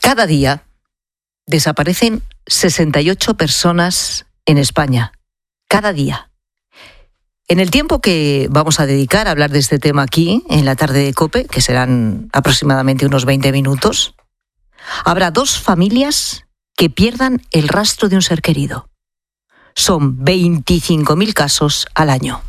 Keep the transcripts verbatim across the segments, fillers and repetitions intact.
Cada día desaparecen sesenta y ocho personas en España. Cada día. En el tiempo que vamos a dedicar a hablar de este tema aquí, en la tarde de COPE, que serán aproximadamente unos veinte minutos, habrá dos familias que pierdan el rastro de un ser querido. Son veinticinco mil casos al año.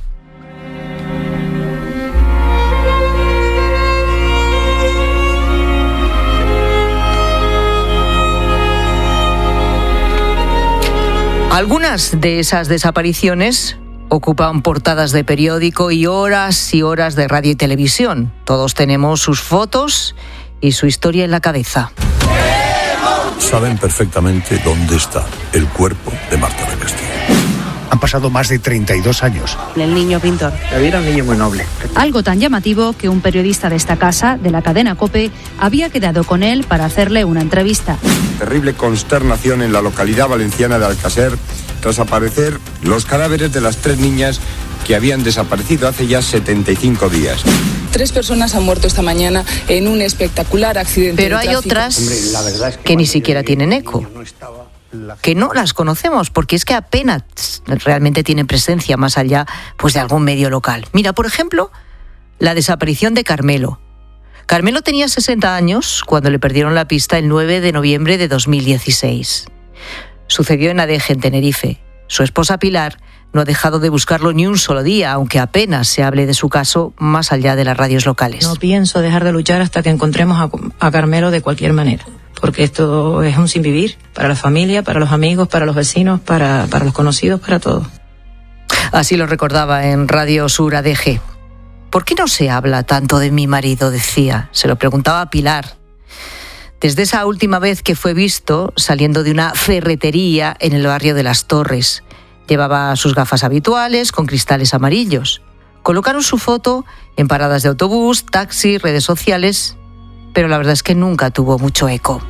Algunas de esas desapariciones ocupan portadas de periódico y horas y horas de radio y televisión. Todos tenemos sus fotos y su historia en la cabeza. Saben perfectamente dónde está el cuerpo de Marta del Castillo. Han pasado más de treinta y dos años. El niño pintor. David era un niño muy noble. Algo tan llamativo que un periodista de esta casa, de la cadena COPE, había quedado con él para hacerle una entrevista. Terrible consternación en la localidad valenciana de Alcácer tras aparecer los cadáveres de las tres niñas que habían desaparecido hace ya setenta y cinco días. Tres personas han muerto esta mañana en un espectacular accidente. Pero hay otras Hombre, la verdad es que, que ni siquiera tienen eco. No estaba... que no las conocemos, porque es que apenas realmente tienen presencia más allá pues, de algún medio local. Mira, por ejemplo, la desaparición de Carmelo. Carmelo tenía sesenta años cuando le perdieron la pista el nueve de noviembre de dos mil dieciséis. Sucedió en Adeje, en Tenerife. Su esposa Pilar no ha dejado de buscarlo ni un solo día, aunque apenas se hable de su caso más allá de las radios locales. No pienso dejar de luchar hasta que encontremos a, a Carmelo de cualquier manera. Porque esto es un sinvivir para la familia, para los amigos, para los vecinos, para, para los conocidos, para todos. Así lo recordaba en Radio Sur A D G. ¿Por qué no se habla tanto de mi marido?, decía. Se lo preguntaba a Pilar. Desde esa última vez que fue visto saliendo de una ferretería en el barrio de Las Torres. Llevaba sus gafas habituales con cristales amarillos. Colocaron su foto en paradas de autobús, taxi, redes sociales... pero la verdad es que nunca tuvo mucho eco.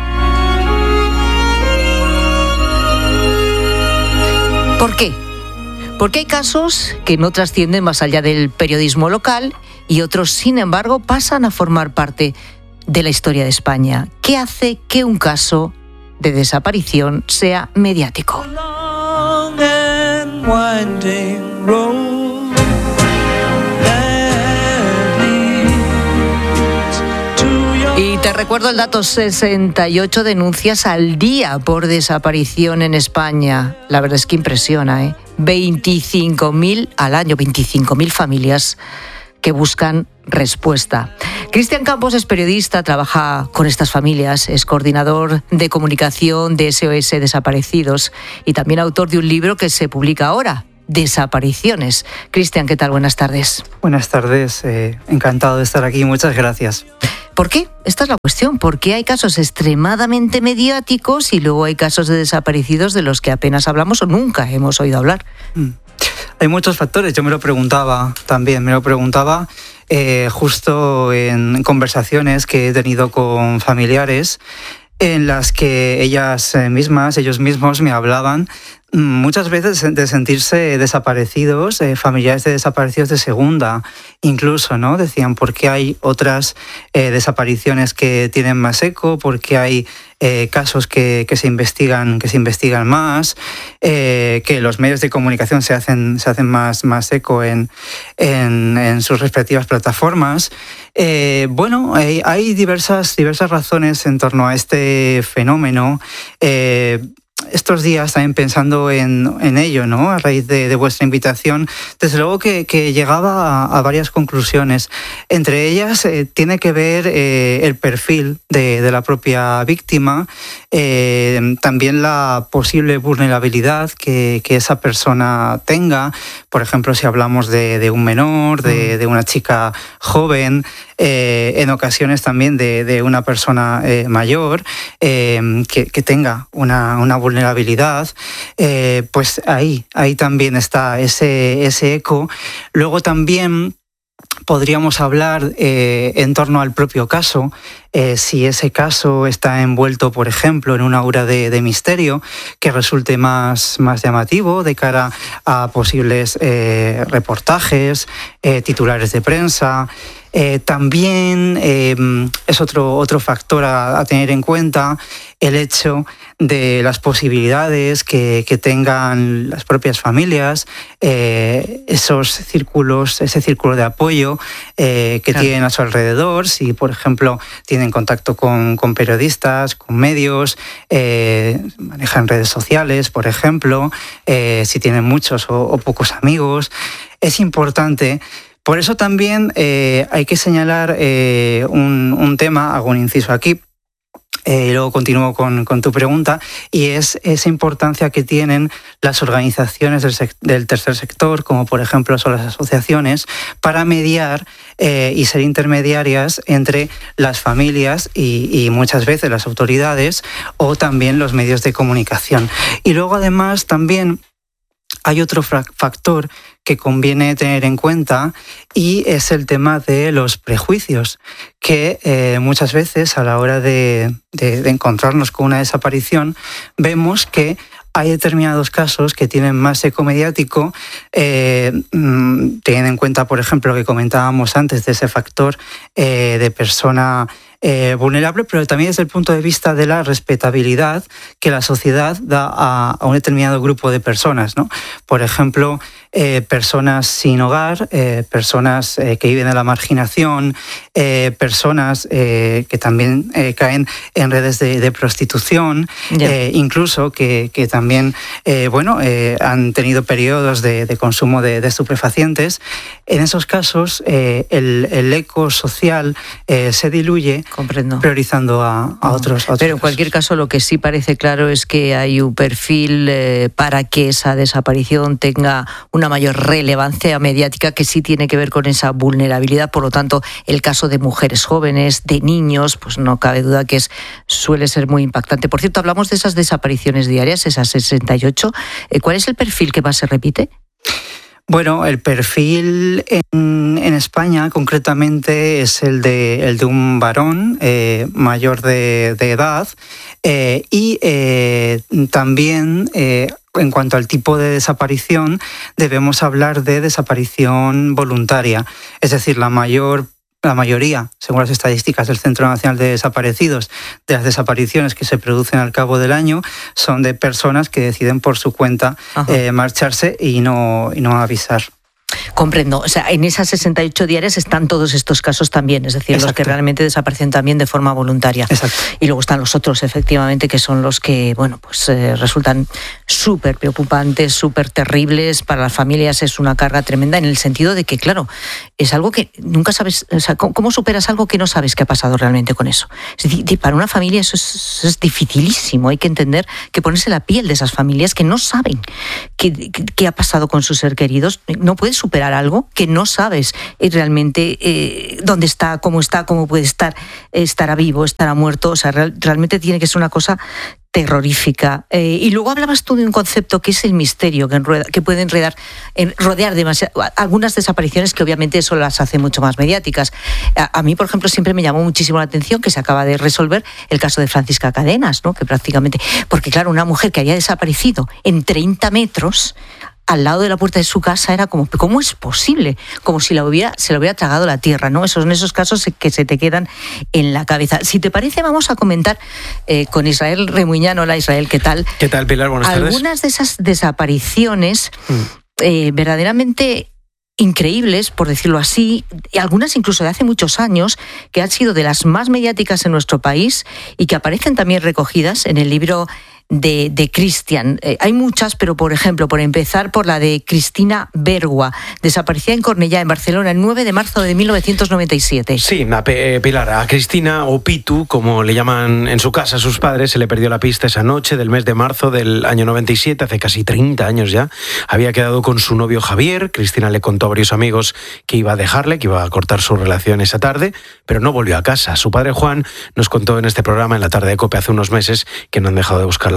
¿Por qué? Porque hay casos que no trascienden más allá del periodismo local y otros, sin embargo, pasan a formar parte de la historia de España. ¿Qué hace que un caso de desaparición sea mediático? Y te recuerdo el dato, sesenta y ocho denuncias al día por desaparición en España. La verdad es que impresiona, ¿eh? veinticinco mil al año, veinticinco mil familias que buscan respuesta. Cristian Campos es periodista, trabaja con estas familias, es coordinador de comunicación de S O S Desaparecidos y también autor de un libro que se publica ahora, Desapariciones. Cristian, ¿qué tal? Buenas tardes. Buenas tardes, eh, encantado de estar aquí, muchas gracias. ¿Por qué? Esta es la cuestión. ¿Por qué hay casos extremadamente mediáticos y luego hay casos de desaparecidos de los que apenas hablamos o nunca hemos oído hablar? Mm. Hay muchos factores, yo me lo preguntaba también, me lo preguntaba eh, justo en conversaciones que he tenido con familiares en las que ellas mismas, ellos mismos me hablaban muchas veces de sentirse desaparecidos, eh, familiares de desaparecidos de segunda, incluso, ¿no? Decían, ¿por qué hay otras eh, desapariciones que tienen más eco? ¿Por qué hay eh, casos que, que se investigan, que se investigan más? Eh, que los medios de comunicación se hacen, se hacen más, más eco en, en, en sus respectivas plataformas. Eh, bueno, hay, hay diversas, diversas razones en torno a este fenómeno. Eh, Estos días también pensando en, en ello, ¿no? A raíz de, de vuestra invitación, desde luego que, que llegaba a, a varias conclusiones. Entre ellas eh, tiene que ver eh, el perfil de, de la propia víctima, eh, también la posible vulnerabilidad que, que esa persona tenga. Por ejemplo, si hablamos de, de un menor, de, de una chica joven, eh, en ocasiones también de, de una persona eh, mayor eh, que, que tenga una, una vulnerabilidad, eh, pues ahí, ahí también está ese, ese eco. Luego también podríamos hablar eh, en torno al propio caso, eh, si ese caso está envuelto, por ejemplo, en una aura de, de misterio que resulte más, más llamativo de cara a posibles eh, reportajes, eh, titulares de prensa. Eh, también eh, es otro, otro factor a, a tener en cuenta el hecho de las posibilidades que, que tengan las propias familias, eh, esos círculos, ese círculo de apoyo eh, que claro. tienen a su alrededor, si por ejemplo tienen contacto con, con periodistas, con medios, eh, manejan redes sociales, por ejemplo, eh, si tienen muchos o, o pocos amigos. Es importante. Por eso también eh, hay que señalar eh, un, un tema, hago un inciso aquí, eh, y luego continúo con, con tu pregunta, y es esa importancia que tienen las organizaciones del, sec- del tercer sector, como por ejemplo son las asociaciones, para mediar eh, y ser intermediarias entre las familias y, y muchas veces las autoridades o también los medios de comunicación. Y luego además también hay otro factor que conviene tener en cuenta y es el tema de los prejuicios, que eh, muchas veces a la hora de, de, de encontrarnos con una desaparición vemos que hay determinados casos que tienen más eco mediático, eh, teniendo en cuenta, por ejemplo, lo que comentábamos antes de ese factor eh, de persona eh, vulnerable, pero también desde el punto de vista de la respetabilidad que la sociedad da a, a un determinado grupo de personas, ¿no? Por ejemplo, eh, personas sin hogar, eh, personas eh, que viven en la marginación, eh, personas eh, que también eh, caen en redes de, de prostitución, yeah. eh, incluso que, que también eh, bueno, eh, han tenido periodos de, de consumo de, de estupefacientes. En esos casos, eh, el, el eco social eh, se diluye. Comprendo. Priorizando a, a, otros, a otros. Pero en cualquier caso, lo que sí parece claro es que hay un perfil eh, para que esa desaparición tenga una mayor relevancia mediática, que sí tiene que ver con esa vulnerabilidad. Por lo tanto, el caso de mujeres jóvenes, de niños, pues no cabe duda que es, suele ser muy impactante. Por cierto, hablamos de esas desapariciones diarias, esas sesenta y ocho. ¿Cuál es el perfil que más se repite? Bueno, el perfil en, en España concretamente es el de, el de un varón eh, mayor de, de edad eh, y eh, también eh, en cuanto al tipo de desaparición debemos hablar de desaparición voluntaria, es decir, la mayor La mayoría, según las estadísticas del Centro Nacional de Desaparecidos, de las desapariciones que se producen al cabo del año son de personas que deciden por su cuenta eh, marcharse y no, y no avisar. Comprendo. O sea, en esas sesenta y ocho diarias están todos estos casos también, es decir, Exacto. los que realmente desaparecen también de forma voluntaria. Exacto. Y luego están los otros, efectivamente, que son los que, bueno, pues eh, resultan súper preocupantes, súper terribles. Para las familias es una carga tremenda en el sentido de que, claro, es algo que nunca sabes, o sea, ¿cómo superas algo que no sabes qué ha pasado realmente con eso? Es decir, para una familia eso es, eso es dificilísimo. Hay que entender que ponerse la piel de esas familias que no saben qué, qué ha pasado con sus seres queridos. No puedes superar algo que no sabes realmente eh, dónde está, cómo está, cómo puede estar, estará vivo, estará muerto. O sea, real, realmente tiene que ser una cosa terrorífica. Eh, y luego hablabas tú de un concepto que es el misterio, que, enrueda, que puede enredar, en, rodear demasiado algunas desapariciones, que obviamente eso las hace mucho más mediáticas. A, a mí, por ejemplo, siempre me llamó muchísimo la atención que se acaba de resolver el caso de Francisca Cadenas, ¿no? Que prácticamente, porque claro, una mujer que había desaparecido en treinta metros al lado de la puerta de su casa, era como, ¿cómo es posible? Como si la hubiera, se lo hubiera tragado la tierra, ¿no? Esos son esos casos que se te quedan en la cabeza. Si te parece, vamos a comentar eh, con Israel Remuñán. Hola, Israel, ¿qué tal? ¿Qué tal, Pilar? Buenas tardes. Algunas de esas desapariciones mm. eh, verdaderamente increíbles, por decirlo así, y algunas incluso de hace muchos años, que han sido de las más mediáticas en nuestro país y que aparecen también recogidas en el libro de, de Cristian. Eh, hay muchas, pero por ejemplo, por empezar por la de Cristina Bergua, desaparecida en Cornellá, en Barcelona, el nueve de marzo de mil novecientos noventa y siete. Sí, a P- Pilar, a Cristina, o Pitu, como le llaman en su casa a sus padres, se le perdió la pista esa noche del mes de marzo del año noventa y siete, hace casi treinta años ya. Había quedado con su novio Javier. Cristina le contó a varios amigos que iba a dejarle, que iba a cortar su relación esa tarde, pero no volvió a casa. Su padre Juan nos contó en este programa, en la tarde de COPE, hace unos meses, que no han dejado de buscarla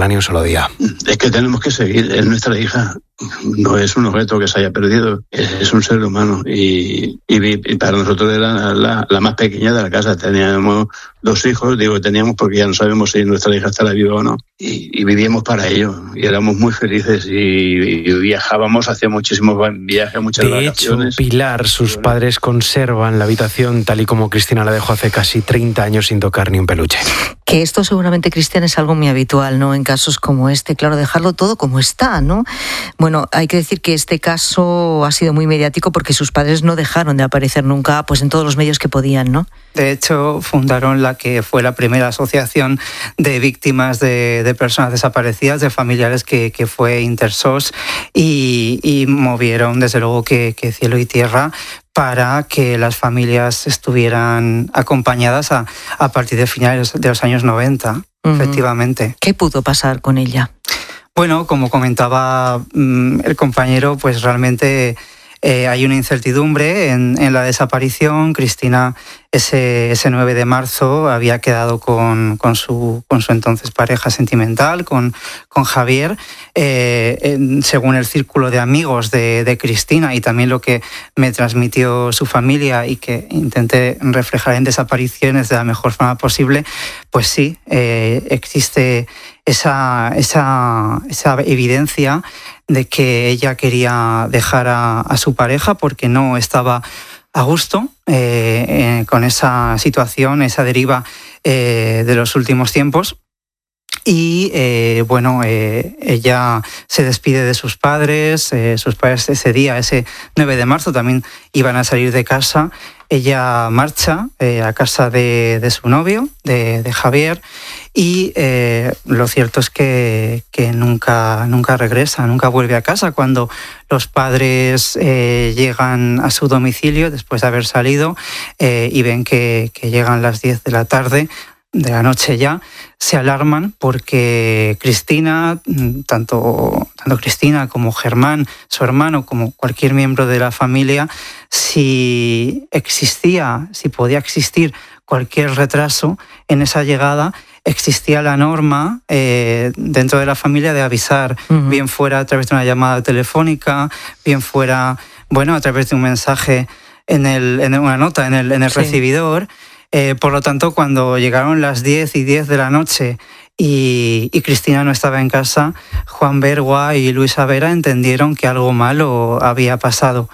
regala ni un solo día. Es que tenemos que seguir, es nuestra hija. No es un objeto que se haya perdido, es un ser humano y, y, y para nosotros era la, la más pequeña de la casa. Teníamos dos hijos, digo teníamos porque ya no sabemos si nuestra hija estará viva o no, y, y vivíamos para ello y éramos muy felices y, y viajábamos, hacía muchísimos viajes, muchas de vacaciones. Hecho, Pilar, sus padres conservan la habitación tal y como Cristina la dejó hace casi treinta años sin tocar ni un peluche. Que esto seguramente, Cristian, es algo muy habitual, ¿no? En casos como este, claro, dejarlo todo como está, ¿no? Bueno, hay que decir que este caso ha sido muy mediático porque sus padres no dejaron de aparecer nunca, pues en todos los medios que podían, ¿no? De hecho, fundaron la que fue la primera asociación de víctimas de, de personas desaparecidas, de familiares, que, que fue Intersos, y, y movieron, desde luego, que, que cielo y tierra para que las familias estuvieran acompañadas a, a partir de finales de los años noventa, uh-huh. Efectivamente. ¿Qué pudo pasar con ella? Bueno, como comentaba mmm, el compañero, pues realmente eh, hay una incertidumbre en, en la desaparición. Cristina, ese, ese nueve de marzo, había quedado con, con, su, con su entonces pareja sentimental, con, con Javier. Eh, en, según el círculo de amigos de, de Cristina y también lo que me transmitió su familia y que intenté reflejar en Desapariciones de la mejor forma posible, pues sí, eh, existe esa, esa, esa evidencia de que ella quería dejar a, a su pareja porque no estaba a gusto eh, eh, con esa situación, esa deriva eh, de los últimos tiempos. Y eh, bueno, eh, ella se despide de sus padres, eh, sus padres ese día, ese nueve de marzo, también iban a salir de casa. Ella marcha eh, a casa de, de su novio, de, de Javier, y eh, lo cierto es que, que nunca, nunca regresa, nunca vuelve a casa. Cuando los padres eh, llegan a su domicilio después de haber salido eh, y ven que, que llegan las diez de la tarde, de la noche ya, se alarman porque Cristina, tanto, tanto Cristina como Germán, su hermano, como cualquier miembro de la familia, si existía, si podía existir cualquier retraso en esa llegada, existía la norma eh, dentro de la familia de avisar, uh-huh. bien fuera a través de una llamada telefónica, bien fuera, bueno, a través de un mensaje en, el, en una nota en el, en el sí. recibidor. Eh, por lo tanto, cuando llegaron las diez y diez de la noche y, y Cristina no estaba en casa, Juan Bergua y Luisa Vera entendieron que algo malo había pasado.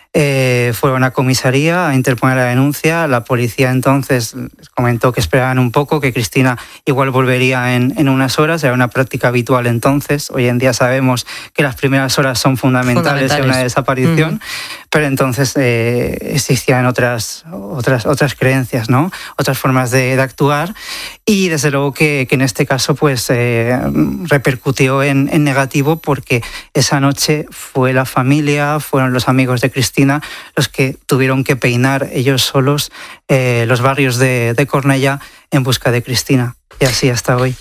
Eh, fueron a comisaría a interponer la denuncia. La policía entonces les comentó que esperaban un poco, que Cristina igual volvería en, en unas horas. Era una práctica habitual entonces. Hoy en día sabemos que las primeras horas son fundamentales, fundamentales. en una desaparición. Uh-huh. Pero entonces eh, existían otras, otras, otras creencias, ¿no? Otras formas de, de actuar. Y desde luego que, que en este caso pues eh, repercutió en, en negativo, porque esa noche fue la familia, fueron los amigos de Cristina los que tuvieron que peinar ellos solos eh, los barrios de, de Cornellá en busca de Cristina. Y así hasta hoy.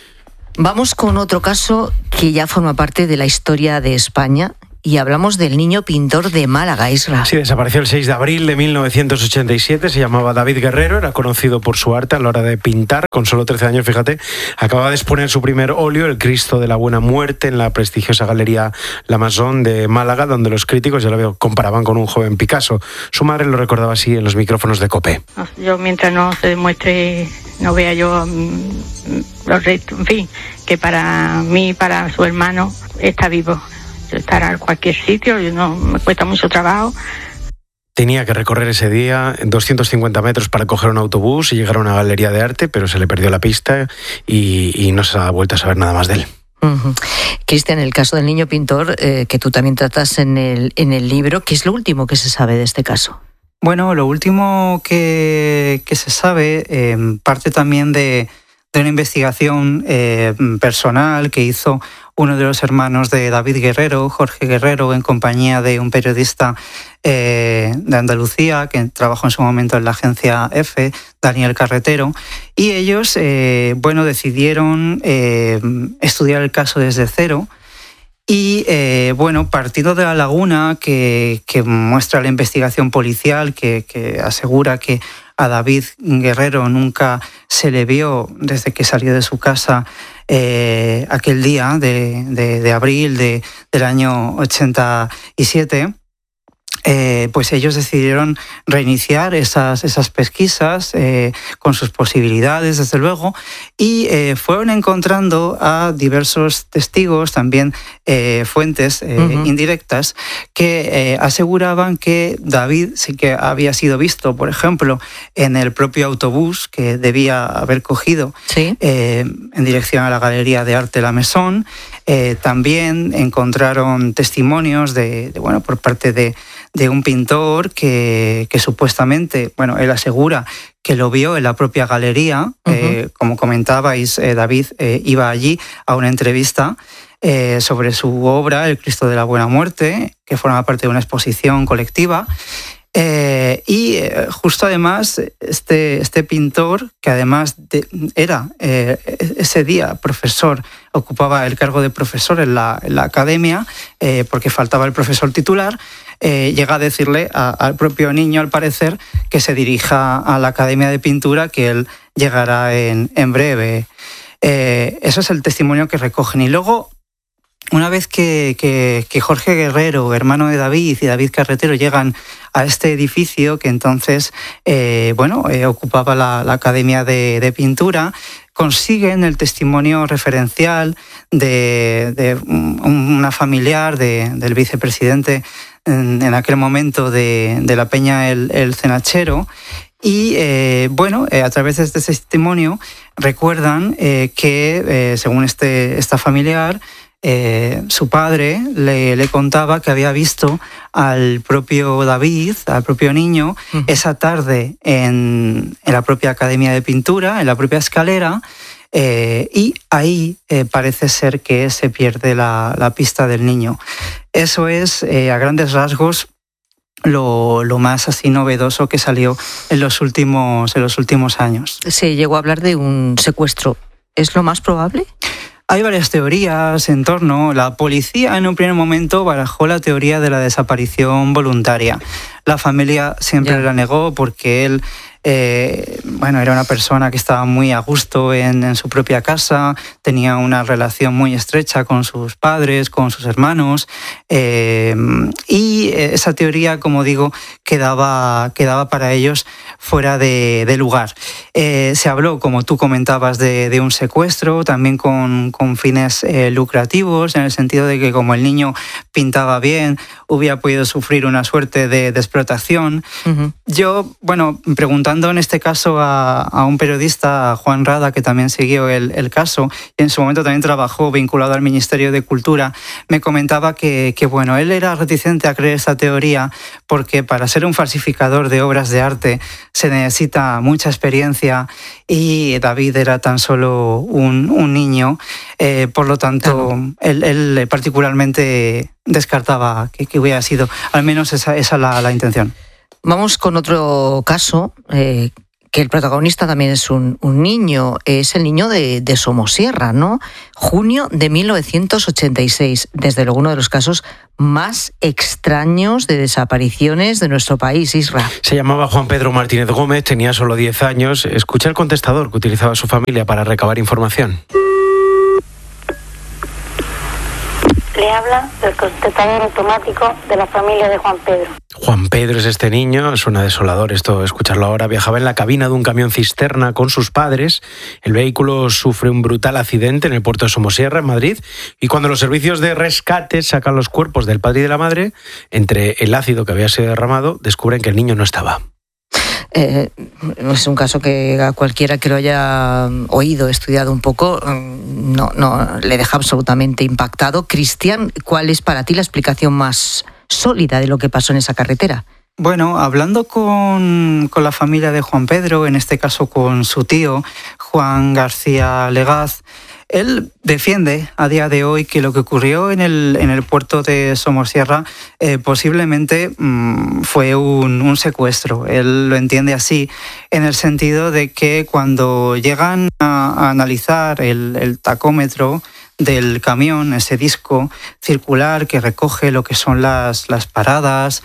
Vamos con otro caso que ya forma parte de la historia de España. Y hablamos del niño pintor de Málaga, Isra. Sí, desapareció el seis de abril de mil novecientos ochenta y siete, se llamaba David Guerrero, era conocido por su arte a la hora de pintar. Con solo trece años, fíjate, acababa de exponer su primer óleo, el Cristo de la Buena Muerte, en la prestigiosa galería La Masón de Málaga, donde los críticos ya lo comparaban con un joven Picasso. Su madre lo recordaba así en los micrófonos de COPE. Yo, mientras no se demuestre, no vea yo um, los restos, en fin, que para mí, para su hermano, está vivo. Estar en cualquier sitio, no, me cuesta mucho trabajo. Tenía que recorrer ese día doscientos cincuenta metros para coger un autobús y llegar a una galería de arte, pero se le perdió la pista y, y no se ha vuelto a saber nada más de él. Uh-huh. Cristian, el caso del niño pintor, eh, que tú también tratas en el, en el libro, ¿qué es lo último que se sabe de este caso? Bueno, lo último que, que se sabe eh, parte también de, de una investigación eh, personal que hizo uno de los hermanos de David Guerrero, Jorge Guerrero, en compañía de un periodista eh, de Andalucía que trabajó en su momento en la agencia EFE, Daniel Carretero, y ellos eh, bueno, decidieron eh, estudiar el caso desde cero. Y eh, bueno, partiendo de la laguna que, que muestra la investigación policial, que, que asegura que a David Guerrero nunca se le vio desde que salió de su casa eh, aquel día de, de, de abril de, del año ochenta y siete. Eh, pues ellos decidieron reiniciar esas, esas pesquisas eh, con sus posibilidades, desde luego, y eh, fueron encontrando a diversos testigos, también eh, fuentes eh, uh-huh. indirectas, que eh, aseguraban que David sí que había sido visto, por ejemplo, en el propio autobús que debía haber cogido ¿Sí? eh, en dirección a la Galería de Arte La Maison. Eh, también encontraron testimonios de, de bueno, por parte de de un pintor que, que supuestamente, bueno, él asegura que lo vio en la propia galería. Uh-huh. Eh, como comentabais, eh, David eh, iba allí a una entrevista eh, sobre su obra, El Cristo de la Buena Muerte, que forma parte de una exposición colectiva. Eh, y eh, justo además, este, este pintor, que además de, era eh, ese día profesor, ocupaba el cargo de profesor en la, en la academia, eh, porque faltaba el profesor titular, eh, llega a decirle a, al propio niño, al parecer, que se dirija a la Academia de Pintura, que él llegará en, en breve. Eh, eso es el testimonio que recogen. Y luego, una vez que, que, que Jorge Guerrero, hermano de David, y David Carretero llegan a este edificio, que entonces eh, bueno, eh, ocupaba la, la Academia de, de Pintura, consiguen el testimonio referencial de, de una familiar de, del vicepresidente en, en aquel momento de, de la Peña El, el Cenachero. Y eh, bueno, eh, a través de este testimonio recuerdan eh, que, eh, según este, esta familiar, Eh, su padre le, le contaba que había visto al propio David, al propio niño, uh-huh. esa tarde en, en la propia Academia de Pintura, en la propia escalera, eh, y ahí eh, parece ser que se pierde la, la pista del niño. Eso es, eh, a grandes rasgos, Lo, lo más así novedoso que salió en los últimos, en los últimos años. Se llegó a hablar de un secuestro. ¿Es lo más probable? Hay varias teorías en torno. La policía en un primer momento barajó la teoría de la desaparición voluntaria. La familia siempre yeah. la negó porque él eh, bueno, era una persona que estaba muy a gusto en, en su propia casa, tenía una relación muy estrecha con sus padres, con sus hermanos, eh, y esa teoría, como digo, quedaba, quedaba para ellos fuera de, de lugar. Eh, se habló, como tú comentabas, de, de un secuestro, también con, con fines eh, lucrativos, en el sentido de que como el niño pintaba bien, hubiera podido sufrir una suerte de, de explotación. Uh-huh. Yo, bueno, preguntando en este caso a, a un periodista, a Juan Rada, que también siguió el, el caso, y en su momento también trabajó vinculado al Ministerio de Cultura, me comentaba que, que bueno, él era reticente a creer esta teoría porque para ser un falsificador de obras de arte se necesita mucha experiencia y David era tan solo un, un niño, eh, por lo tanto, claro. él, él particularmente descartaba que, que hubiera sido, al menos esa, esa la, la intención. Vamos con otro caso, eh, que el protagonista también es un, un niño, es el niño de, de Somosierra, ¿no? Junio de mil novecientos ochenta y seis, desde luego uno de los casos más extraños de desapariciones de nuestro país, Isra. Se llamaba Juan Pedro Martínez Gómez, tenía solo diez años. Escucha el contestador que utilizaba su familia para recabar información. Le habla del contestador automático de la familia de Juan Pedro. Juan Pedro es este niño, suena desolador esto, escucharlo ahora. Viajaba en la cabina de un camión cisterna con sus padres. El vehículo sufre un brutal accidente en el puerto de Somosierra, en Madrid, y cuando los servicios de rescate sacan los cuerpos del padre y de la madre, entre el ácido que había sido derramado, descubren que el niño no estaba. Eh, es un caso que a cualquiera que lo haya oído, estudiado un poco, no, no le deja absolutamente impactado. Cristian, ¿cuál es para ti la explicación más sólida de lo que pasó en esa carretera? Bueno, hablando con, con la familia de Juan Pedro, en este caso con su tío, Juan García Legaz, él defiende a día de hoy que lo que ocurrió en el, en el puerto de Somosierra eh, posiblemente mmm, fue un, un secuestro. Él lo entiende así, en el sentido de que cuando llegan a, a analizar el, el tacómetro del camión, ese disco circular que recoge lo que son las, las paradas,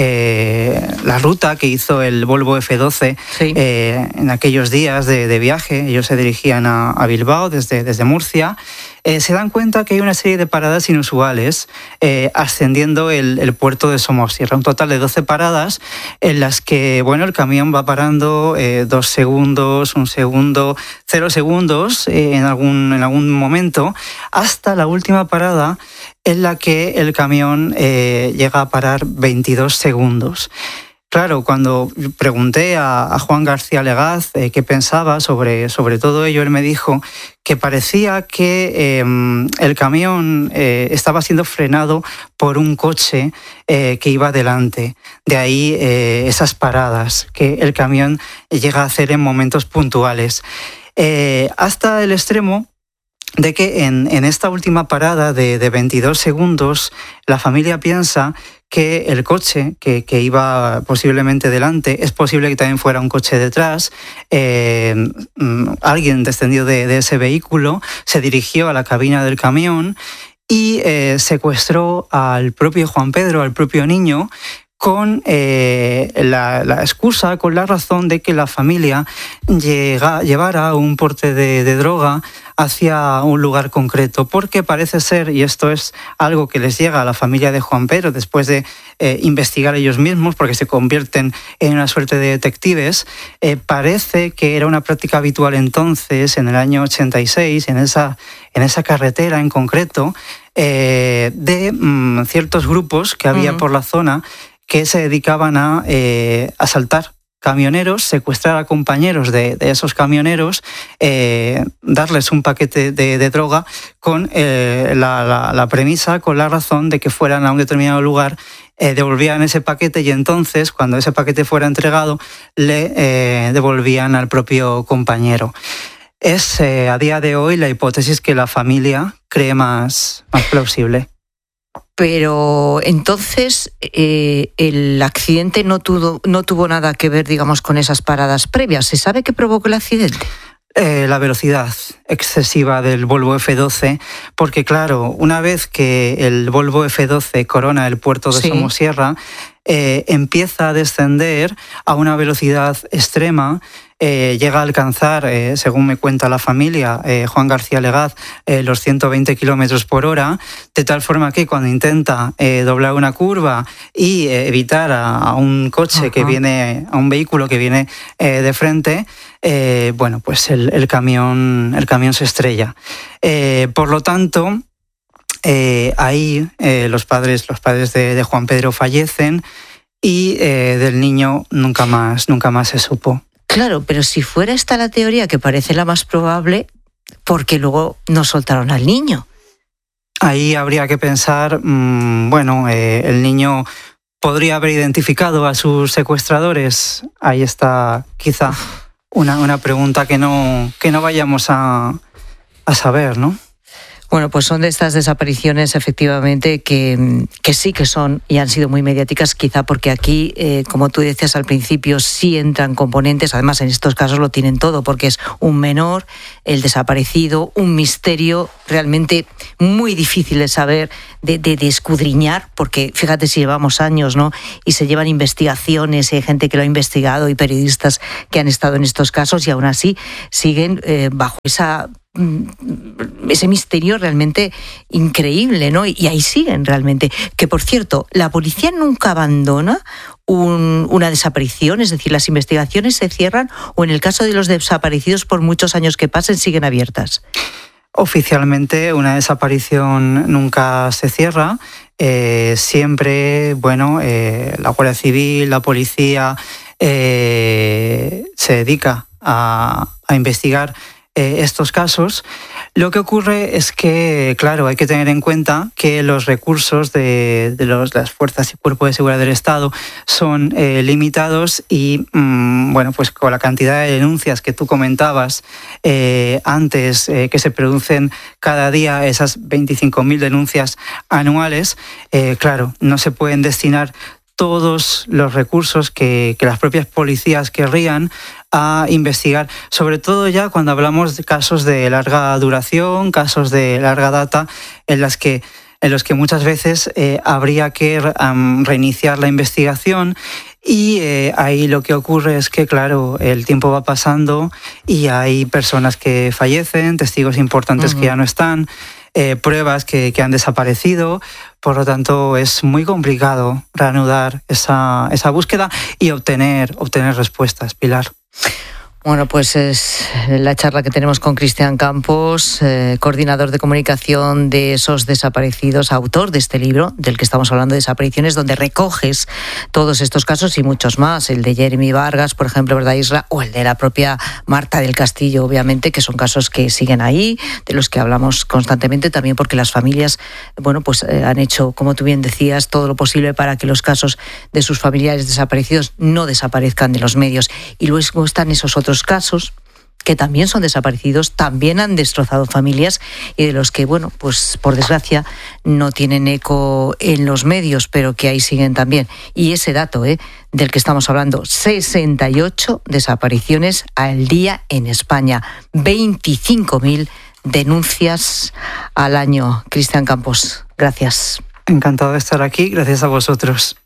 eh, la ruta que hizo el Volvo F doce sí. eh, en aquellos días de, de viaje. Ellos se dirigían a, a Bilbao desde, desde Murcia. Eh, se dan cuenta que hay una serie de paradas inusuales eh, ascendiendo el, el puerto de Somosierra, un total de doce paradas en las que bueno, el camión va parando eh, dos segundos, un segundo, cero segundos eh, en, algún, en algún momento, hasta la última parada en la que el camión eh, llega a parar veintidós segundos. Claro, cuando pregunté a, a Juan García Legaz eh, qué pensaba sobre, sobre todo ello, él me dijo que parecía que eh, el camión eh, estaba siendo frenado por un coche eh, que iba delante. De ahí eh, esas paradas que el camión llega a hacer en momentos puntuales. Eh, hasta el extremo de que en, en esta última parada de, de veintidós segundos, la familia piensa que el coche que, que iba posiblemente delante, es posible que también fuera un coche detrás, eh, alguien descendió de, de ese vehículo, se dirigió a la cabina del camión y eh, secuestró al propio Juan Pedro, al propio niño, con eh, la, la excusa, con la razón de que la familia llega, llevara un porte de, de droga hacia un lugar concreto, porque parece ser, y esto es algo que les llega a la familia de Juan Pedro después de eh, investigar ellos mismos, porque se convierten en una suerte de detectives, eh, parece que era una práctica habitual entonces, en el año ochenta y seis, en esa, en esa carretera en concreto, eh, de mm, ciertos grupos que había uh-huh. por la zona que se dedicaban a eh, asaltar camioneros, secuestrar a compañeros de, de esos camioneros, eh, darles un paquete de, de droga con eh, la, la, la premisa, con la razón de que fueran a un determinado lugar, eh, devolvían ese paquete y entonces, cuando ese paquete fuera entregado, le eh, devolvían al propio compañero. Es eh, a día de hoy la hipótesis que la familia cree más, más plausible. Pero entonces eh, el accidente no tuvo, no tuvo nada que ver, digamos, con esas paradas previas. ¿Se sabe qué provocó el accidente? Eh, la velocidad excesiva del Volvo F doce, porque claro, una vez que el Volvo F doce corona el puerto de sí. Somosierra, eh, empieza a descender a una velocidad extrema. Eh, llega a alcanzar, eh, según me cuenta la familia, eh, Juan García Legaz, eh, los ciento veinte kilómetros por hora, de tal forma que cuando intenta eh, doblar una curva y eh, evitar a, a un coche Ajá. que viene, a un vehículo que viene eh, de frente, eh, bueno, pues el, el camión, el camión se estrella. Eh, por lo tanto, eh, ahí eh, los padres, los padres de, de Juan Pedro fallecen y eh, del niño nunca más, nunca más se supo. Claro, pero si fuera esta la teoría que parece la más probable, ¿por qué luego no soltaron al niño? Ahí habría que pensar, mmm, bueno, eh, el niño podría haber identificado a sus secuestradores. Ahí está quizá una, una pregunta que no, que no vayamos a, a saber, ¿no? Bueno, pues son de estas desapariciones efectivamente que, que sí que son y han sido muy mediáticas, quizá porque aquí, eh, como tú decías al principio, sí entran componentes, además en estos casos lo tienen todo, porque es un menor, el desaparecido, un misterio realmente muy difícil de saber, de, de, de escudriñar, porque fíjate si llevamos años, ¿no? Y se llevan investigaciones y hay gente que lo ha investigado y periodistas que han estado en estos casos y aún así siguen eh, bajo esa... ese misterio realmente increíble, ¿no? Y ahí siguen realmente. Que, por cierto, la policía nunca abandona un, una desaparición, es decir, las investigaciones se cierran o en el caso de los desaparecidos, por muchos años que pasen, siguen abiertas. Oficialmente una desaparición nunca se cierra. Eh, siempre, bueno, eh, la Guardia Civil, la policía eh, se dedica a, a investigar Eh, estos casos. Lo que ocurre es que, claro, hay que tener en cuenta que los recursos de, de los, las fuerzas y cuerpos de seguridad del Estado son eh, limitados y, mmm, bueno, pues con la cantidad de denuncias que tú comentabas eh, antes, eh, que se producen cada día, esas veinticinco mil denuncias anuales, eh, claro, no se pueden destinar todos los recursos que, que las propias policías querrían a investigar, sobre todo ya cuando hablamos de casos de larga duración, casos de larga data, en las que en los que muchas veces eh, habría que um, reiniciar la investigación. Y eh, ahí lo que ocurre es que, claro, el tiempo va pasando y hay personas que fallecen, testigos importantes uh-huh. que ya no están, eh, pruebas que, que han desaparecido. Por lo tanto, es muy complicado reanudar esa, esa búsqueda y obtener, obtener respuestas. Pilar. Bueno, pues es la charla que tenemos con Cristian Campos, eh, coordinador de comunicación de esos desaparecidos, autor de este libro del que estamos hablando, Desapariciones, donde recoges todos estos casos y muchos más, el de Jeremy Vargas, por ejemplo, ¿verdad, Isra? O el de la propia Marta del Castillo, obviamente, que son casos que siguen ahí, de los que hablamos constantemente, también porque las familias, bueno, pues eh, han hecho, como tú bien decías, todo lo posible para que los casos de sus familiares desaparecidos no desaparezcan de los medios. Y luego están esos otros casos que también son desaparecidos, también han destrozado familias y de los que, bueno, pues por desgracia no tienen eco en los medios, pero que ahí siguen también. Y ese dato, ¿eh? del que estamos hablando, sesenta y ocho desapariciones al día en España, veinticinco mil denuncias al año. Cristian Campos, gracias. Encantado de estar aquí, gracias a vosotros.